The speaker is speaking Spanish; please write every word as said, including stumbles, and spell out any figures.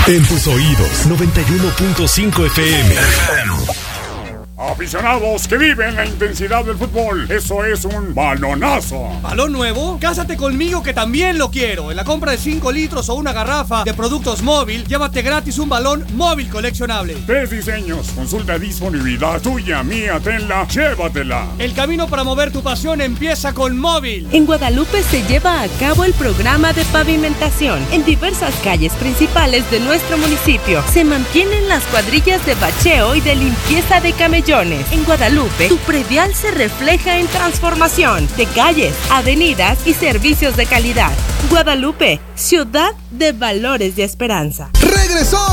En tus oídos, noventa y uno punto cinco F M. Aficionados que viven la intensidad del fútbol, eso es un balonazo. ¿Balón nuevo? Cásate conmigo que también lo quiero. En la compra de cinco litros o una garrafa de productos móvil, llévate gratis un balón móvil coleccionable. Tres diseños, consulta disponibilidad tuya, mía, tenla, llévatela. El camino para mover tu pasión empieza con móvil. En Guadalupe se lleva a cabo el programa de pavimentación en diversas calles principales de nuestro municipio. Se mantienen las cuadrillas de bacheo y de limpieza de camellones. En Guadalupe, tu predial se refleja en transformación de calles, avenidas y servicios de calidad. Guadalupe, ciudad de valores y esperanza. ¡Regresó